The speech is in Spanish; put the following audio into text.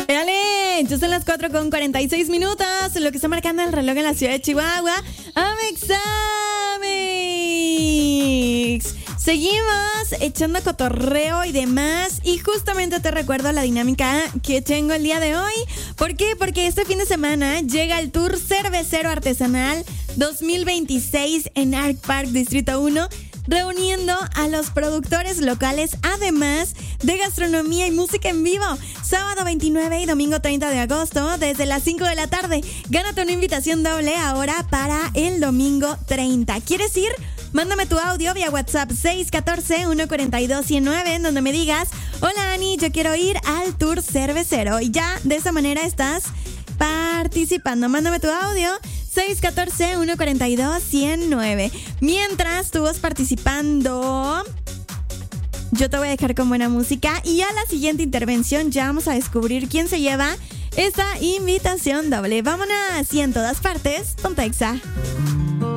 Dale, ya son las 4:46, lo que está marcando el reloj en la ciudad de Chihuahua. Amexamix. Seguimos echando cotorreo y demás. Y justamente te recuerdo la dinámica que tengo el día de hoy. ¿Por qué? Porque este fin de semana llega el Tour Cervecero Artesanal 2026 en Arc Park, Distrito 1. Reuniendo a los productores locales, además de gastronomía y música en vivo. Sábado 29 y domingo 30 de agosto, desde las 5 de la tarde. Gánate una invitación doble ahora para el domingo 30. ¿Quieres ir? Mándame tu audio vía WhatsApp 614-142-109, en donde me digas: hola Ani, yo quiero ir al Tour Cervecero. Y ya de esa manera estás participando. Mándame tu audio 614-142-109. Mientras tú vas participando, yo te voy a dejar con buena música. Y a la siguiente intervención ya vamos a descubrir quién se lleva esta invitación doble. Vámonos, y en todas partes, Pontexa.